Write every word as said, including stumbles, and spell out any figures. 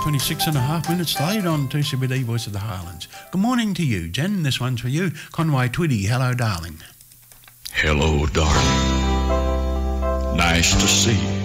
twenty-six and a half minutes late on two C B D Voice of the Highlands. Good morning to you, Jen. This one's for you. Conway Twiddy, hello, darling. Hello, darling. Nice to see you.